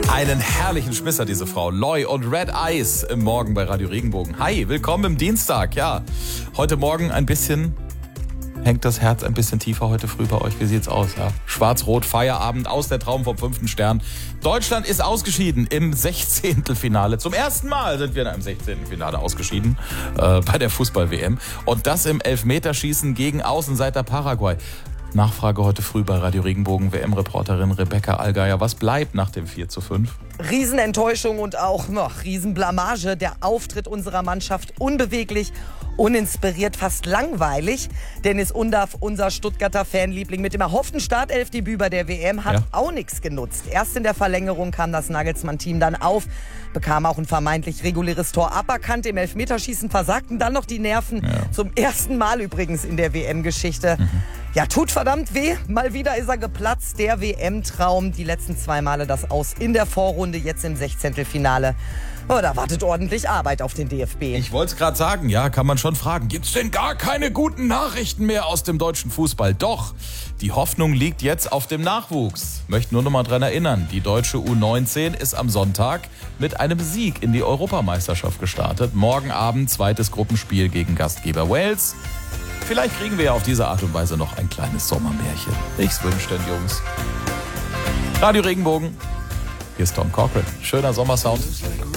Einen herrlichen Schmisser, diese Frau. Loy und Red Eyes im Morgen bei Radio Regenbogen. Hi, willkommen im Dienstag. Ja, heute Morgen hängt das Herz ein bisschen tiefer heute früh bei euch. Wie sieht's aus? Ja? Schwarz-Rot, Feierabend, aus der Traum vom 5. Stern. Deutschland ist ausgeschieden im 16. Finale. Zum ersten Mal sind wir in einem 16. Finale ausgeschieden bei der Fußball-WM. Und das im Elfmeterschießen gegen Außenseiter Paraguay. Nachfrage heute früh bei Radio Regenbogen, WM-Reporterin Rebecca Allgeier. Was bleibt nach dem 4:5? Riesenenttäuschung und auch noch Riesenblamage. Der Auftritt unserer Mannschaft unbeweglich, uninspiriert, fast langweilig. Dennis Undaff, unser Stuttgarter Fanliebling, mit dem erhofften Startelfdebüt bei der WM, hat auch nichts genutzt. Erst in der Verlängerung kam das Nagelsmann-Team dann auf, bekam auch ein vermeintlich reguläres Tor aberkannt. Im Elfmeterschießen versagten dann noch die Nerven. Ja. Zum ersten Mal übrigens in der WM-Geschichte. Ja, tut verdammt weh. Mal wieder ist er geplatzt, der WM-Traum. Die letzten 2 Male das Aus in der Vorrunde, jetzt im 16. Finale. Oh, da wartet ordentlich Arbeit auf den DFB. Ich wollte es gerade sagen, ja, kann man schon fragen. Gibt's denn gar keine guten Nachrichten mehr aus dem deutschen Fußball? Doch, die Hoffnung liegt jetzt auf dem Nachwuchs. Möchte nur noch mal dran erinnern, die deutsche U19 ist am Sonntag mit einem Sieg in die Europameisterschaft gestartet. Morgen Abend zweites Gruppenspiel gegen Gastgeber Wales. Vielleicht kriegen wir ja auf diese Art und Weise noch ein kleines Sommermärchen. Ich's wünsche den Jungs. Radio Regenbogen. Hier ist Tom Cochran. Schöner Sommersound.